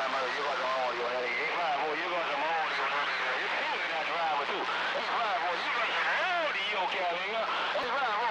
干嘛有个什么有那个一块不一个什么理由的，一听人家drive 住，一块不一个什么理由干那个，一块不。